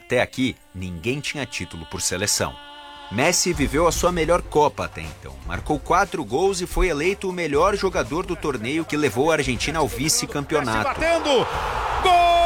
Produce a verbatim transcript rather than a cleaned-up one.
Até aqui, ninguém tinha título por seleção. Messi viveu a sua melhor Copa até então. Marcou quatro gols e foi eleito o melhor jogador do torneio que levou a Argentina ao vice-campeonato. Batendo! Gol!